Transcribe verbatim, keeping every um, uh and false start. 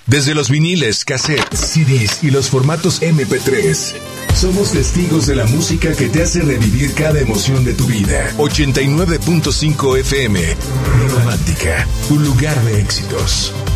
Desde los viniles, cassettes, C Ds y los formatos eme pe tres, somos testigos de la música que te hace revivir cada emoción de tu vida. ochenta y nueve punto cinco efe eme, Romántica, un lugar de éxitos.